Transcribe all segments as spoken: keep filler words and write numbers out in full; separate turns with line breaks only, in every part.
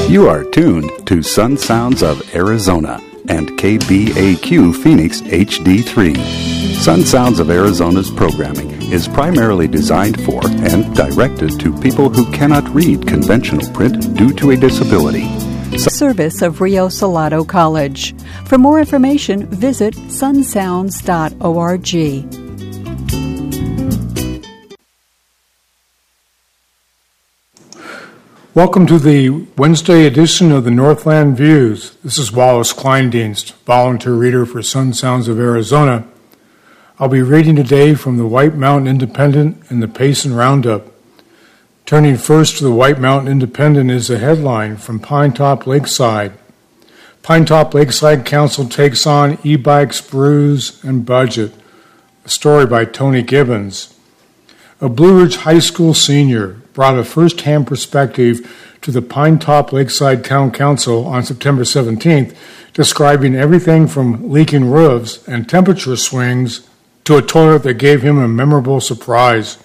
You are tuned to Sun Sounds of Arizona and K B A Q Phoenix H D three. Sun Sounds of Arizona's programming is primarily designed for and directed to people who cannot read conventional print due to a disability.
Service of Rio Salado College. For more information, visit sun sounds dot org.
Welcome to the Wednesday edition of the Northland Views. This is Wallace Kleindienst, volunteer reader for Sun Sounds of Arizona. I'll be reading today from the White Mountain Independent and the Payson Roundup. Turning first to the White Mountain Independent is a headline from Pinetop Lakeside. Pinetop Lakeside Council takes on e-bikes, brews, and budget. A story by Tony Gibbons. A Blue Ridge High School senior brought a first-hand perspective to the Pinetop Lakeside Town Council on September seventeenth, describing everything from leaking roofs and temperature swings to a toilet that gave him a memorable surprise.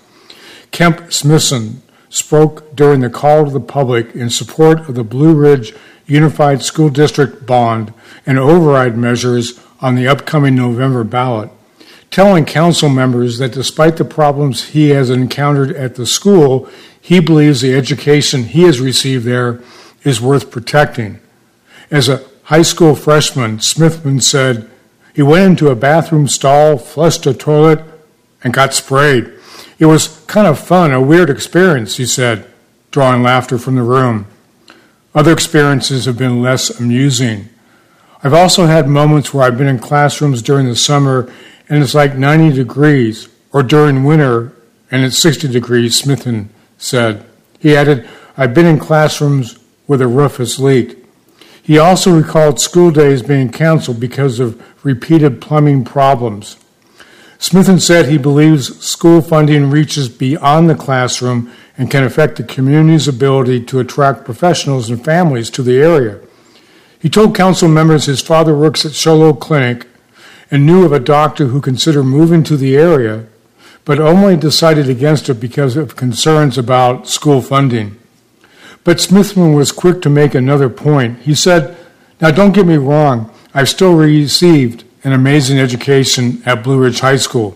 Kemp Smithson spoke during the call to the public in support of the Blue Ridge Unified School District bond and override measures on the upcoming November ballot, telling council members that despite the problems he has encountered at the school, he believes the education he has received there is worth protecting. As a high school freshman, Smithman said he went into a bathroom stall, flushed a toilet, and got sprayed. It was kind of fun, a weird experience, he said, drawing laughter from the room. Other experiences have been less amusing. I've also had moments where I've been in classrooms during the summer and it's like ninety degrees, or during winter and it's sixty degrees, Smithman said. He added, I've been in classrooms where the roof has leaked. He also recalled school days being canceled because of repeated plumbing problems. Smithson said he believes school funding reaches beyond the classroom and can affect the community's ability to attract professionals and families to the area. He told council members his father works at Show Low Clinic and knew of a doctor who considered moving to the area, but only decided against it because of concerns about school funding. But Smithman was quick to make another point. He said, now don't get me wrong, I've still received an amazing education at Blue Ridge High School.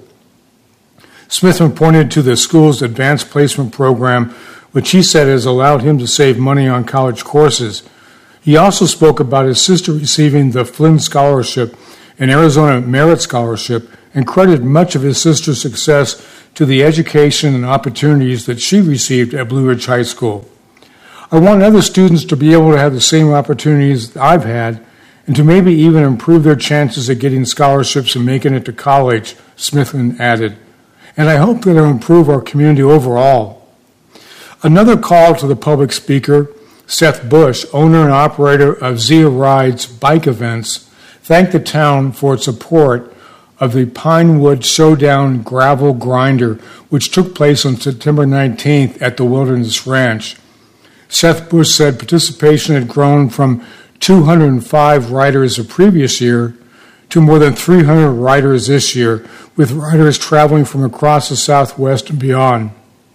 Smithman pointed to the school's advanced placement program, which he said has allowed him to save money on college courses. He also spoke about his sister receiving the Flynn Scholarship, an Arizona Merit Scholarship, and credited much of his sister's success to the education and opportunities that she received at Blue Ridge High School. I want other students to be able to have the same opportunities that I've had and to maybe even improve their chances of getting scholarships and making it to college, Smithman added. And I hope that it'll improve our community overall. Another call to the public speaker, Seth Bush, owner and operator of Zia Rides bike events, thanked the town for its support of the Pinewood Showdown Gravel Grinder, which took place on September nineteenth at the Wilderness Ranch. Seth Bush said participation had grown from two hundred five riders the previous year to more than three hundred riders this year, with riders traveling from across the Southwest and beyond.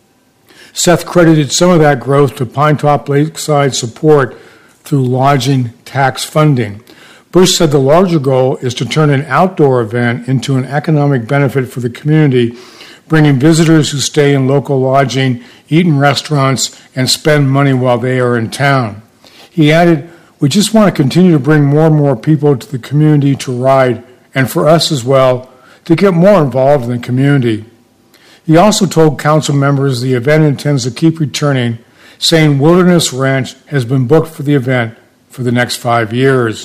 Seth credited some of that growth to Pinetop Lakeside support through lodging tax funding. Bush said the larger goal is to turn an outdoor event into an economic benefit for the community, bringing visitors who stay in local lodging, eat in restaurants, and spend money while they are in town. He added, we just want to continue to bring more and more people to the community to ride, and for us as well, to get more involved in the community. He also told council members the event intends to keep returning, saying Wilderness Ranch has been booked for the event for the next five years.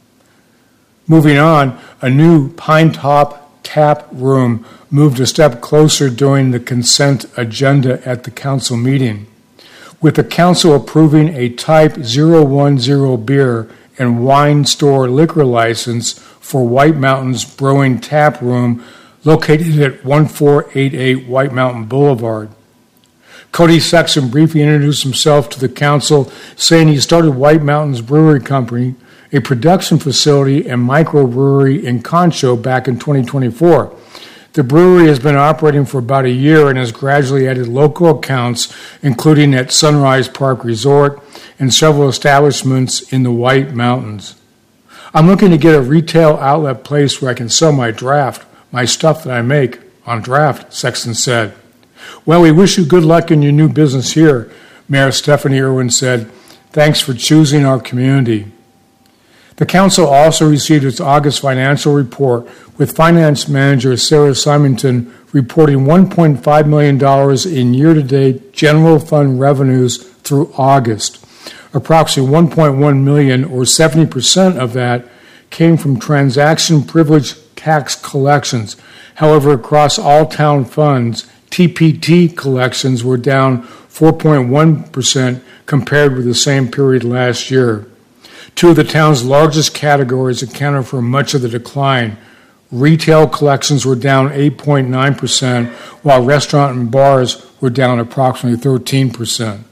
Moving on, a new Pinetop tap room moved a step closer during the consent agenda at the council meeting, with the council approving a Type zero one zero beer and wine store liquor license for White Mountain's Brewing Tap Room located at one four eight eight White Mountain Boulevard. Cody Sexton briefly introduced himself to the council, saying he started White Mountain's Brewery Company, a production facility and microbrewery in Concho back in twenty twenty-four. The brewery has been operating for about a year and has gradually added local accounts, including at Sunrise Park Resort and several establishments in the White Mountains. I'm looking to get a retail outlet place where I can sell my draft, my stuff that I make on draft, Sexton said. Well, we wish you good luck in your new business here, Mayor Stephanie Irwin said. Thanks for choosing our community. The council also received its August financial report, with Finance Manager Sarah Simonton reporting one point five million dollars in year-to-date general fund revenues through August. Approximately one point one million dollars, or seventy percent of that, came from transaction privilege tax collections. However, across all town funds, T P T collections were down four point one percent compared with the same period last year. Two of the town's largest categories accounted for much of the decline. Retail collections were down eight point nine percent, while restaurant and bars were down approximately thirteen percent.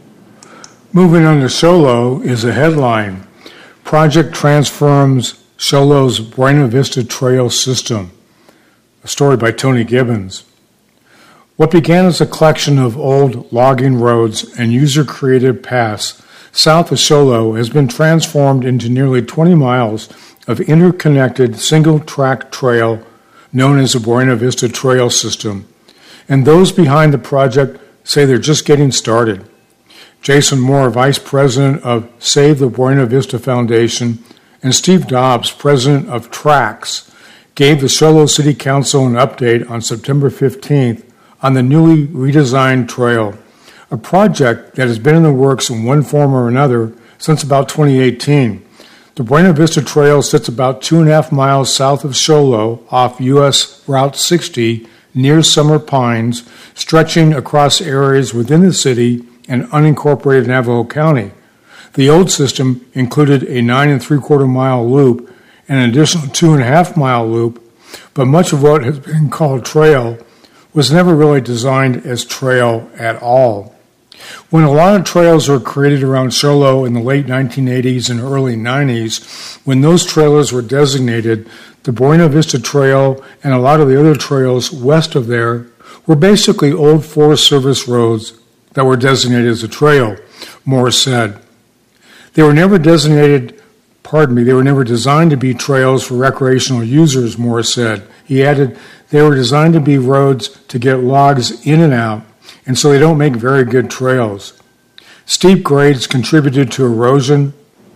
Moving on to Show Low is a headline. Project transforms Show Low's Buena Vista Trail system. A story by Tony Gibbons. What began as a collection of old logging roads and user-created paths south of Show Low has been transformed into nearly twenty miles of interconnected single-track trail known as the Buena Vista Trail System, and those behind the project say they're just getting started. Jason Moore, Vice President of Save the Buena Vista Foundation, and Steve Dobbs, President of TRAX, gave the Show Low City Council an update on September fifteenth on the newly redesigned trail, a project that has been in the works in one form or another since about twenty eighteen. The Buena Vista Trail sits about two and a half miles south of Show Low off U S Route sixty near Summer Pines, stretching across areas within the city and unincorporated Navajo County. The old system included a nine and three quarter mile loop and an additional two and a half mile loop, but much of what has been called trail was never really designed as trail at all. When a lot of trails were created around Show Low in the late nineteen eighties and early nineties, when those trailers were designated, the Buena Vista Trail and a lot of the other trails west of there were basically old Forest Service roads that were designated as a trail, Moore said. They were never designated, pardon me, they were never designed to be trails for recreational users, Moore said. He added, they were designed to be roads to get logs in and out, and so they don't make very good trails. Steep grades contributed to erosion.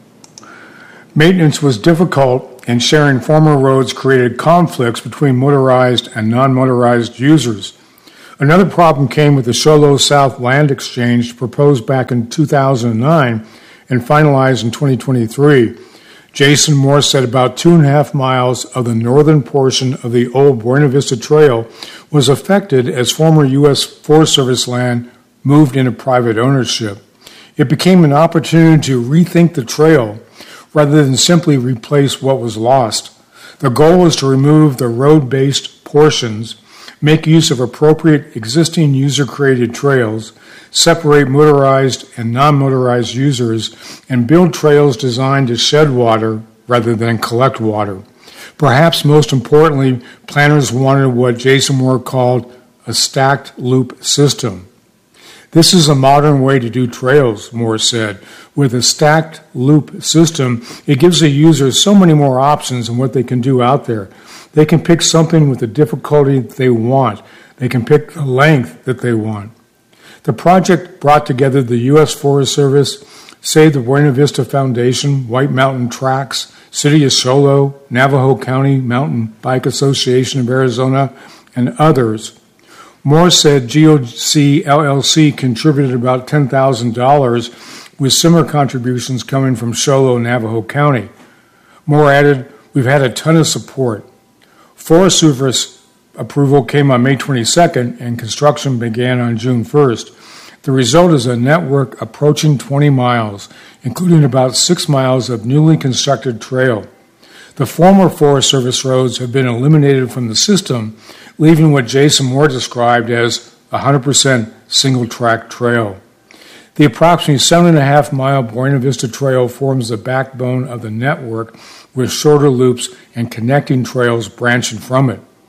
Maintenance was difficult, and sharing former roads created conflicts between motorized and non-motorized users. Another problem came with the Show Low South Land Exchange proposed back in two thousand nine and finalized in twenty twenty-three. Jason Moore said about two and a half miles of the northern portion of the old Buena Vista Trail was affected as former U S Forest Service land moved into private ownership. It became an opportunity to rethink the trail rather than simply replace what was lost. The goal was to remove the road-based portions, make use of appropriate existing user-created trails, separate motorized and non-motorized users, and build trails designed to shed water rather than collect water. Perhaps most importantly, planners wanted what Jason Moore called a stacked loop system. This is a modern way to do trails, Moore said. With a stacked loop system, it gives the user so many more options in what they can do out there. They can pick something with the difficulty that they want. They can pick the length that they want. The project brought together the U S Forest Service, Save the Buena Vista Foundation, White Mountain Tracks, City of Show Low, Navajo County Mountain Bike Association of Arizona, and others. Moore said G O C L L C contributed about ten thousand dollars, with similar contributions coming from Show Low, Navajo County. Moore added, we've had a ton of support. Forest Service approval came on May twenty-second, and construction began on June first. The result is a network approaching twenty miles, including about six miles of newly constructed trail. The former Forest Service roads have been eliminated from the system, leaving what Jason Moore described as a one hundred percent single-track trail. The approximately seven and a half mile Buena Vista Trail forms the backbone of the network, with shorter loops and connecting trails branching from it.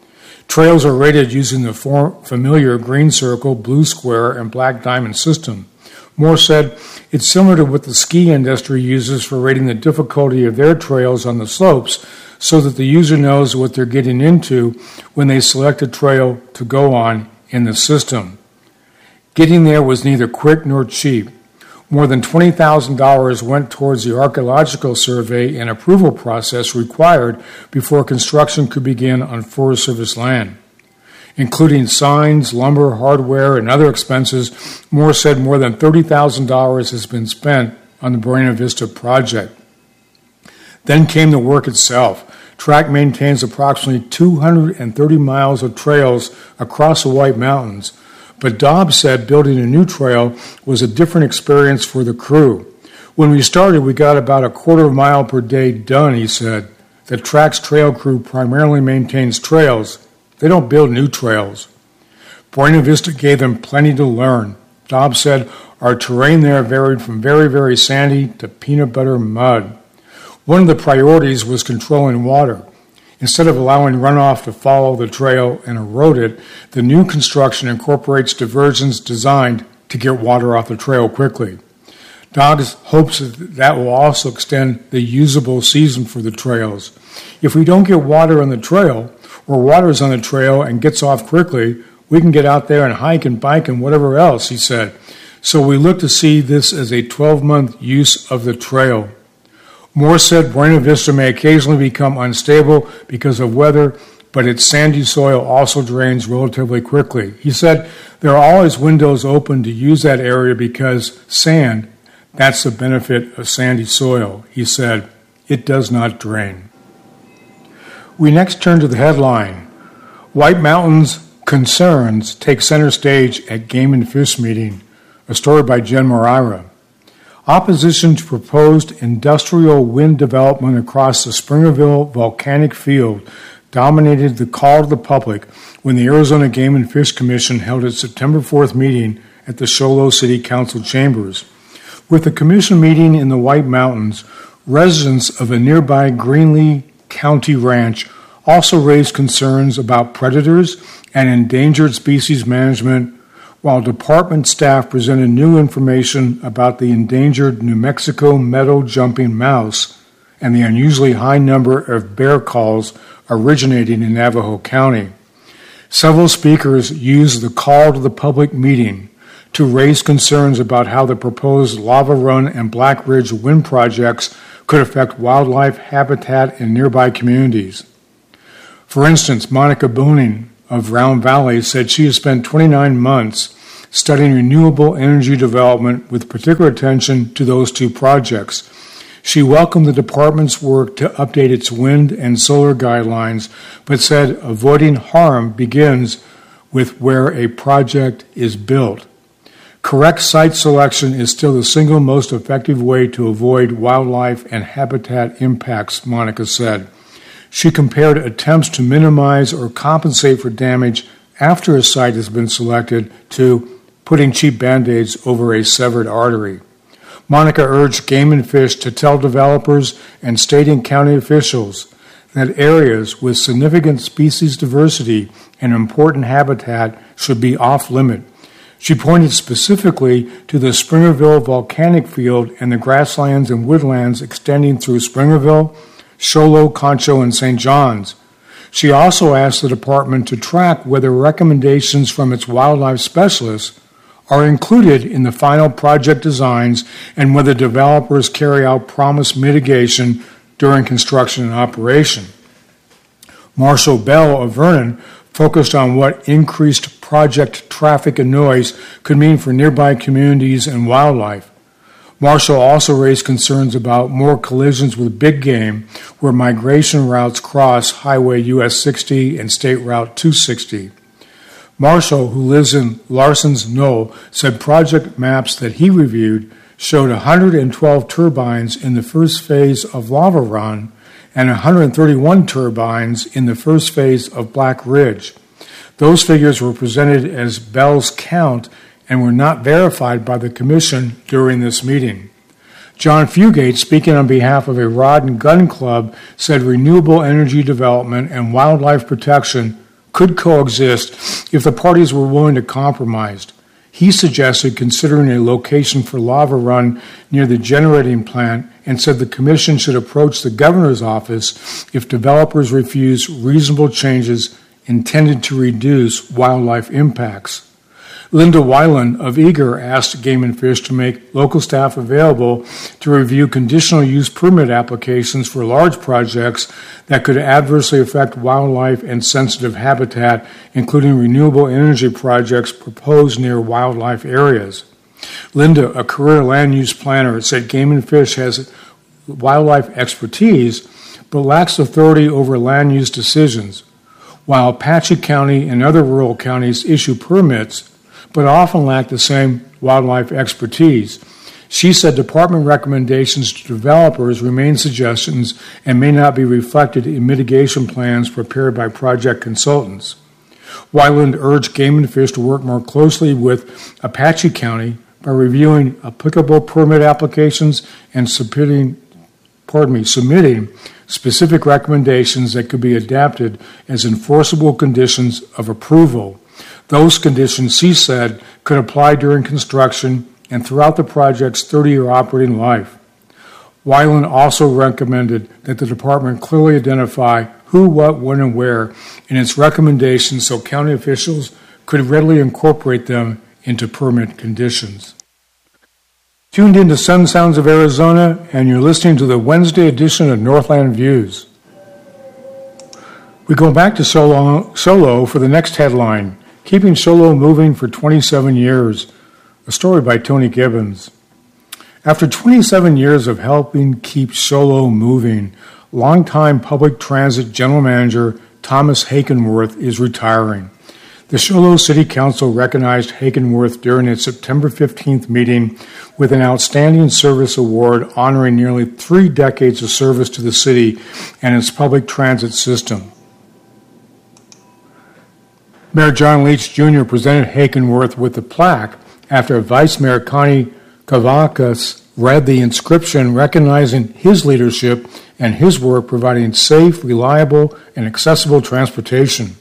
Trails are rated using the familiar green circle, blue square, and black diamond system. Moore said it's similar to what the ski industry uses for rating the difficulty of their trails on the slopes so that the user knows what they're getting into when they select a trail to go on in the system. Getting there was neither quick nor cheap. More than twenty thousand dollars went towards the archaeological survey and approval process required before construction could begin on Forest Service land. Including signs, lumber, hardware, and other expenses, Moore said more than thirty thousand dollars has been spent on the Buena Vista project. Then came the work itself. Track maintains approximately two hundred thirty miles of trails across the White Mountains, but Dobbs said building a new trail was a different experience for the crew. When we started, we got about a quarter of a mile per day done, he said. The Track's trail crew primarily maintains trails. They don't build new trails. Buena Vista gave them plenty to learn. Dobbs said our terrain there varied from very, very sandy to peanut butter mud. One of the priorities was controlling water. Instead of allowing runoff to follow the trail and erode it, the new construction incorporates diversions designed to get water off the trail quickly. Dobbs hopes that, that will also extend the usable season for the trails. If we don't get water on the trail, or water's on the trail and gets off quickly, we can get out there and hike and bike and whatever else, he said. So we look to see this as a twelve-month use of the trail. Moore said Buena Vista may occasionally become unstable because of weather, but its sandy soil also drains relatively quickly. He said there are always windows open to use that area because sand, that's the benefit of sandy soil. He said it does not drain. We next turn to the headline. White Mountains concerns take center stage at Game and Fish meeting, a story by Jen Moreira. Opposition to proposed industrial wind development across the Springerville volcanic field dominated the call to the public when the Arizona Game and Fish Commission held its September fourth meeting at the Show Low City Council chambers. With the commission meeting in the White Mountains, residents of a nearby Greenlee County ranch also raised concerns about predators and endangered species management, while department staff presented new information about the endangered New Mexico meadow-jumping mouse and the unusually high number of bear calls originating in Navajo County. Several speakers used the call to the public meeting to raise concerns about how the proposed Lava Run and Black Ridge wind projects could affect wildlife habitat in nearby communities. For instance, Monica Booning of Round Valley said she has spent twenty-nine months studying renewable energy development with particular attention to those two projects. She welcomed the department's work to update its wind and solar guidelines, but said avoiding harm begins with where a project is built. Correct site selection is still the single most effective way to avoid wildlife and habitat impacts, Monica said. She compared attempts to minimize or compensate for damage after a site has been selected to putting cheap Band-Aids over a severed artery. Monica urged Game and Fish to tell developers and state and county officials that areas with significant species diversity and important habitat should be off-limit. She pointed specifically to the Springerville volcanic field and the grasslands and woodlands extending through Springerville, Show Low, Concho, and Saint John's. She also asked the department to track whether recommendations from its wildlife specialists are included in the final project designs and whether developers carry out promised mitigation during construction and operation. Marshall Bell of Vernon focused on what increased project traffic and noise could mean for nearby communities and wildlife. Marshall also raised concerns about more collisions with big game where migration routes cross Highway U S sixty and State Route two sixty. Marshall, who lives in Larson's Knoll, said project maps that he reviewed showed one hundred twelve turbines in the first phase of Lava Run and one hundred thirty-one turbines in the first phase of Black Ridge. Those figures were presented as Bell's count and were not verified by the Commission during this meeting. John Fugate, speaking on behalf of a rod and gun club, said renewable energy development and wildlife protection could coexist if the parties were willing to compromise. He suggested considering a location for lava run near the generating plant and said the commission should approach the governor's office if developers refuse reasonable changes intended to reduce wildlife impacts. Linda Weiland of Eager asked Game and Fish to make local staff available to review conditional use permit applications for large projects that could adversely affect wildlife and sensitive habitat, including renewable energy projects proposed near wildlife areas. Linda, a career land use planner, said Game and Fish has wildlife expertise but lacks authority over land use decisions. While Apache County and other rural counties issue permits, but often lack the same wildlife expertise. She said department recommendations to developers remain suggestions and may not be reflected in mitigation plans prepared by project consultants. Weiland urged Game and Fish to work more closely with Apache County by reviewing applicable permit applications and submitting, pardon me, submitting specific recommendations that could be adapted as enforceable conditions of approval. Those conditions, she said, could apply during construction and throughout the project's thirty-year operating life. Weiland also recommended that the department clearly identify who, what, when, and where in its recommendations so county officials could readily incorporate them into permit conditions. Tuned into Sun Sounds of Arizona, and you're listening to the Wednesday edition of Northland Views. We go back to Sholo, Sholo for the next headline, Keeping Sholo Moving for twenty-seven years, a story by Tony Gibbons. After twenty-seven years of helping keep Sholo moving, longtime public transit general manager Thomas Hakenworth is retiring. The Sholo City Council recognized Hakenworth during its September fifteenth meeting with an Outstanding Service Award honoring nearly three decades of service to the city and its public transit system. Mayor John Leach Junior presented Hakenworth with the plaque after Vice Mayor Connie Kavakis read the inscription recognizing his leadership and his work providing safe, reliable, and accessible transportation.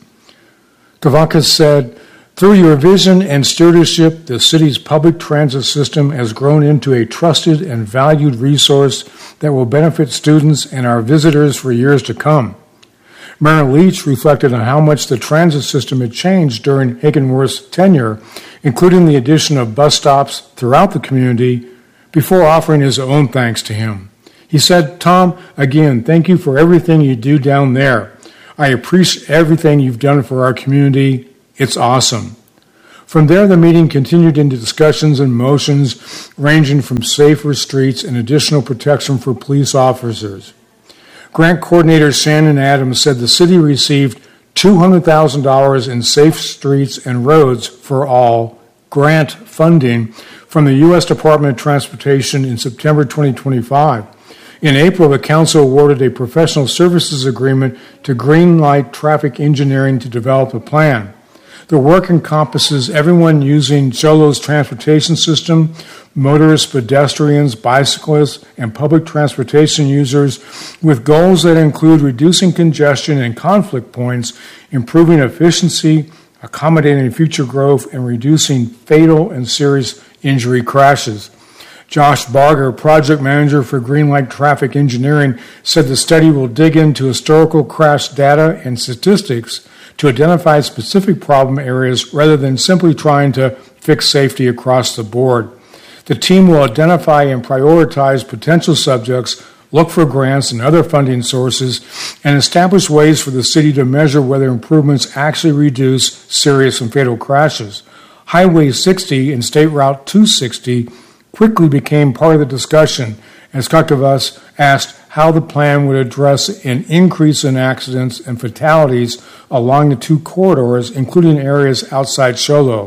Kavakis said, "Through your vision and stewardship, the city's public transit system has grown into a trusted and valued resource that will benefit students and our visitors for years to come." Mayor Leach reflected on how much the transit system had changed during Hakenworth's tenure, including the addition of bus stops throughout the community, before offering his own thanks to him. He said, "Tom, again, thank you for everything you do down there. I appreciate everything you've done for our community. It's awesome." From there, the meeting continued into discussions and motions ranging from safer streets and additional protection for police officers. Grant Coordinator Shannon Adams said the city received two hundred thousand dollars in Safe Streets and Roads for All grant funding from the U S Department of Transportation in September twenty twenty-five. In April, the council awarded a professional services agreement to Greenlight Traffic Engineering to develop a plan. The work encompasses everyone using Sholo's transportation system, motorists, pedestrians, bicyclists, and public transportation users, with goals that include reducing congestion and conflict points, improving efficiency, accommodating future growth, and reducing fatal and serious injury crashes. Josh Barger, project manager for Greenlight Traffic Engineering, said the study will dig into historical crash data and statistics to identify specific problem areas rather than simply trying to fix safety across the board. The team will identify and prioritize potential subjects, look for grants and other funding sources, and establish ways for the city to measure whether improvements actually reduce serious and fatal crashes. Highway sixty and State Route two sixty quickly became part of the discussion as Kakavas asked how the plan would address an increase in accidents and fatalities along the two corridors, including areas outside Sholo.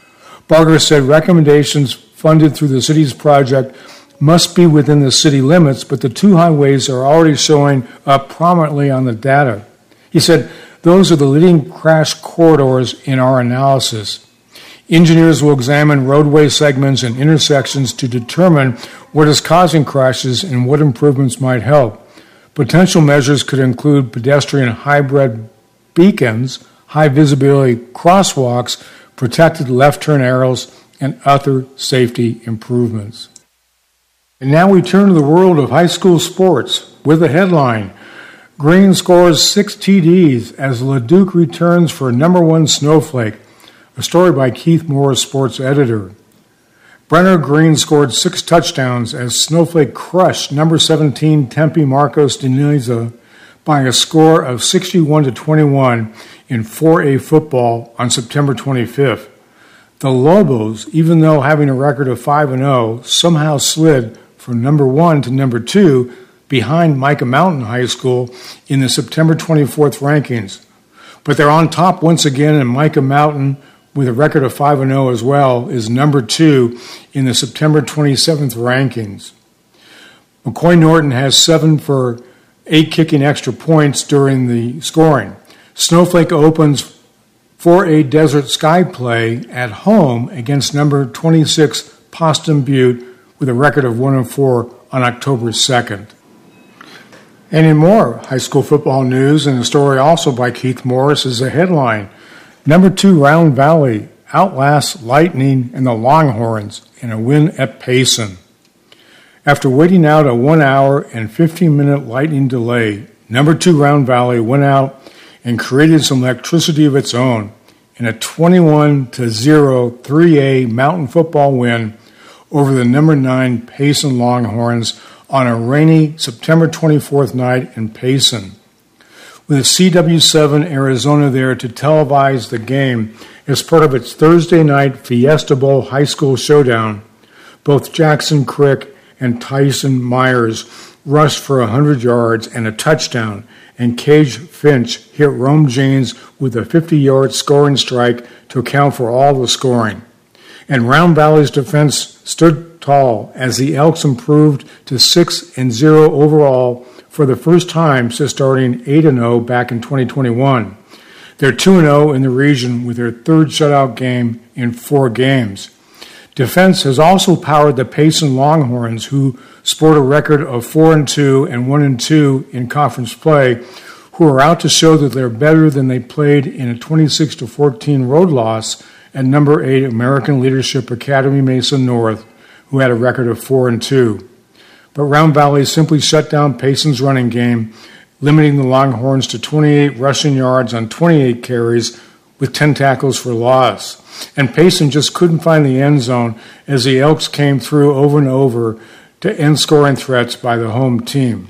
Barger said recommendations funded through the city's project must be within the city limits, but the two highways are already showing up prominently on the data. He said, "Those are the leading crash corridors in our analysis. Engineers will examine roadway segments and intersections to determine what is causing crashes and what improvements might help. Potential measures could include pedestrian hybrid beacons, high visibility crosswalks, protected left turn arrows, and other safety improvements. And now we turn to the world of high school sports with a headline. Green scores six T Ds as LeDuc returns for number one Snowflake, a story by Keith Morris, sports editor. Brenner Green scored six touchdowns as Snowflake crushed number seventeen Tempe Marcos de Niza by a score of sixty-one to twenty-one in four A football on September twenty-fifth. The Lobos, even though having a record of five and oh, somehow slid from number one to number two behind Micah Mountain High School in the September twenty-fourth rankings. But they're on top once again, and Micah Mountain, with a record of five and oh as well, is number two in the September twenty-seventh rankings. McCoy Norton has seven for eight kicking extra points during the scoring. Snowflake opens four A Desert Sky play at home against number twenty-six Poston Butte with a record of one and four on October second. And in more high school football news, and a story also by Keith Morris, is a headline. Number two Round Valley outlasts Lightning and the Longhorns in a win at Payson. After waiting out a one hour and fifteen minute Lightning delay, number two Round Valley went out and created some electricity of its own in a twenty-one to zero three A Mountain football win over the number nine Payson Longhorns on a rainy September twenty-fourth night in Payson. With C W seven Arizona there to televise the game as part of its Thursday night Fiesta Bowl high school showdown, both Jackson Crick and Tyson Myers rushed for one hundred yards and a touchdown, and Cage Finch hit Rome Jeans with a fifty-yard scoring strike to account for all the scoring. And Round Valley's defense stood tall as the Elks improved to six and zero overall for the first time since starting eight and oh back in twenty twenty-one. They're two and oh in the region with their third shutout game in four games. Defense has also powered the Payson Longhorns, who sport a record of four and two and one and two in conference play, who are out to show that they're better than they played in a twenty-six to fourteen road loss at number eight American Leadership Academy Mesa North, who had a record of four and two. But Round Valley simply shut down Payson's running game, limiting the Longhorns to twenty-eight rushing yards on twenty-eight carries with ten tackles for loss. And Payson just couldn't find the end zone as the Elks came through over and over to end scoring threats by the home team.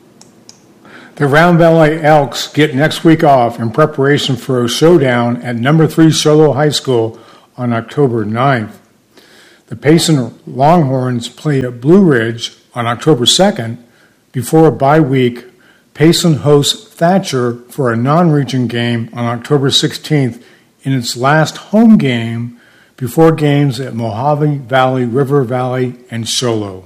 The Round Valley Elks get next week off in preparation for a showdown at number three Solo High School on October ninth. The Payson Longhorns play at Blue Ridge on October second. Before a bye week, Payson hosts Thatcher for a non-region game on October sixteenth in its last home game before games at Mojave Valley, River Valley, and Sholo.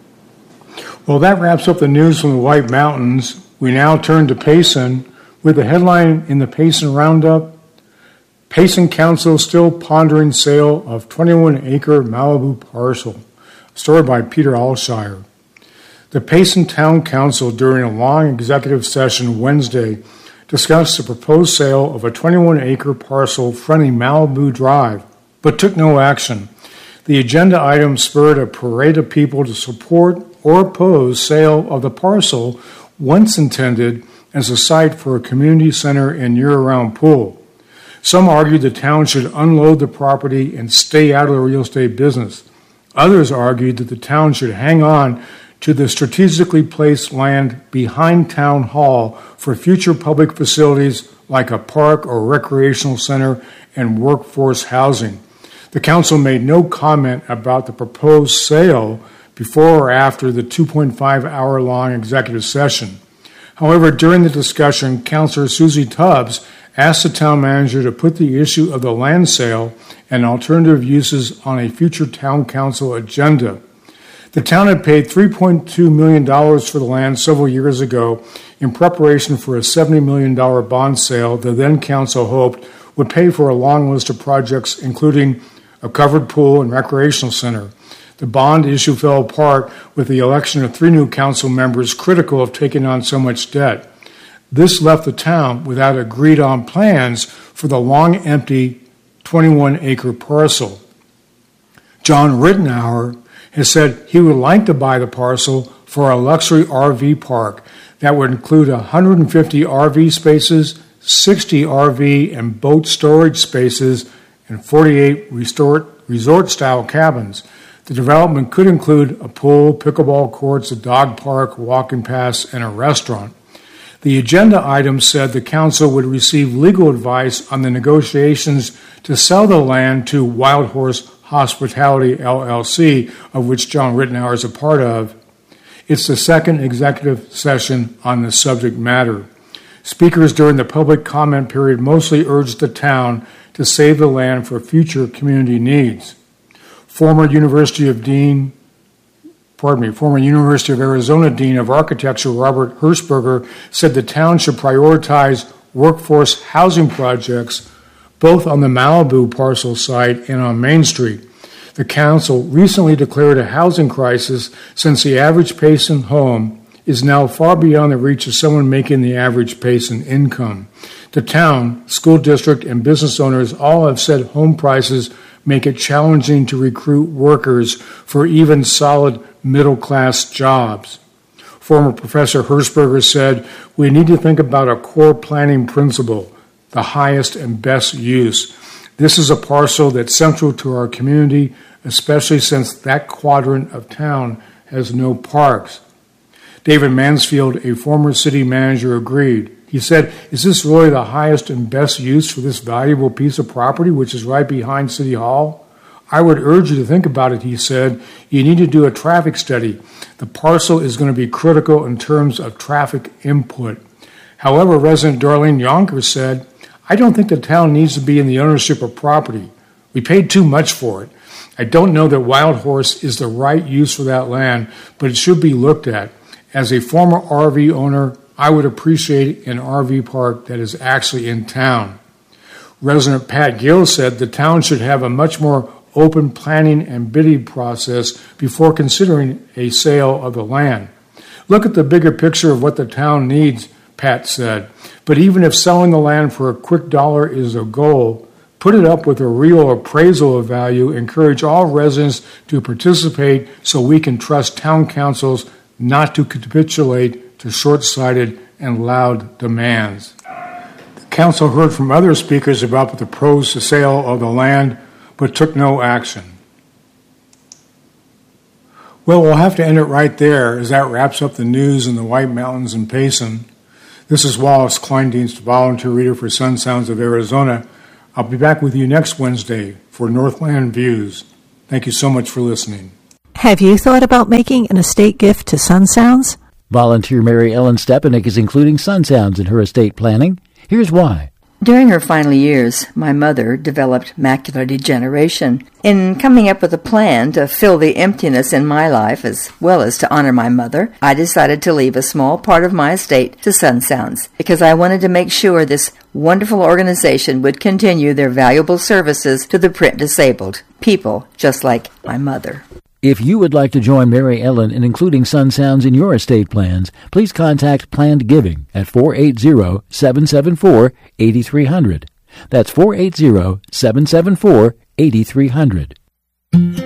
Well, that wraps up the news from the White Mountains. We now turn to Payson with a headline in the Payson Roundup. Payson Council still pondering sale of twenty-one acre Malibu parcel. A story by Peter Alshire. The Payson Town Council, during a long executive session Wednesday, discussed the proposed sale of a twenty-one acre parcel fronting Malibu Drive, but took no action. The agenda item spurred a parade of people to support or oppose sale of the parcel once intended as a site for a community center and year-round pool. Some argued the town should unload the property and stay out of the real estate business. Others argued that the town should hang on to the strategically placed land behind Town Hall for future public facilities like a park or recreational center and workforce housing. The council made no comment about the proposed sale before or after the two point five hour long executive session. However, during the discussion, Councilor Susie Tubbs asked the town manager to put the issue of the land sale and alternative uses on a future town council agenda. The town had paid three point two million dollars for the land several years ago in preparation for a seventy million dollars bond sale the then council hoped would pay for a long list of projects, including a covered pool and recreational center. The bond issue fell apart with the election of three new council members critical of taking on so much debt. This left the town without agreed-on plans for the long-empty twenty-one acre parcel. John Rittenhour has said he would like to buy the parcel for a luxury R V park that would include one hundred fifty R V spaces, sixty R V and boat storage spaces, and forty-eight resort-style cabins. The development could include a pool, pickleball courts, a dog park, walking paths, and a restaurant. The agenda item said the council would receive legal advice on the negotiations to sell the land to Wild Horse Hospitality, L L C, of which John Rittenhour is a part of. It's the second executive session on the subject matter. Speakers during the public comment period mostly urged the town to save the land for future community needs. Former University of Dean, pardon me, former University of Arizona Dean of Architecture Robert Hershberger said the town should prioritize workforce housing projects both on the Malibu parcel site and on Main Street. The council recently declared a housing crisis since the average Payson home is now far beyond the reach of someone making the average Payson income. The town, school district, and business owners all have said home prices make it challenging to recruit workers for even solid middle-class jobs. Former Professor Hershberger said, "We need to think about a core planning principle, the highest and best use. This is a parcel that's central to our community, especially since that quadrant of town has no parks." David Mansfield, a former city manager, agreed. He said, "Is this really the highest and best use for this valuable piece of property, which is right behind City Hall? I would urge you to think about it," he said. "You need to do a traffic study. The parcel is going to be critical in terms of traffic input." However, resident Darlene Yonkers said, "I don't think the town needs to be in the ownership of property. We paid too much for it. I don't know that Wild Horse is the right use for that land, but it should be looked at. As a former R V owner, I would appreciate an R V park that is actually in town." Resident Pat Gill said the town should have a much more open planning and bidding process before considering a sale of the land. "Look at the bigger picture of what the town needs," Pat said. "But even if selling the land for a quick dollar is a goal, put it up with a real appraisal of value, encourage all residents to participate so we can trust town councils not to capitulate to short-sighted and loud demands." The council heard from other speakers about the pros to sale of the land, but took no action. Well, we'll have to end it right there, as that wraps up the news in the White Mountains and Payson. This is Wallace Kleindienst, volunteer reader for Sun Sounds of Arizona. I'll be back with you next Wednesday for Northland Views. Thank you so much for listening.
Have you thought about making an estate gift to Sun Sounds?
Volunteer Mary Ellen Stepanek is including Sun Sounds in her estate planning. Here's why.
During her final years, my mother developed macular degeneration. In coming up with a plan to fill the emptiness in my life as well as to honor my mother, I decided to leave a small part of my estate to Sun Sounds because I wanted to make sure this wonderful organization would continue their valuable services to the print disabled, people just like my mother.
If you would like to join Mary Ellen in including Sun Sounds in your estate plans, please contact Planned Giving at four eight zero, seven seven four, eight three zero zero. That's four eight zero, seven seven four, eight three zero zero.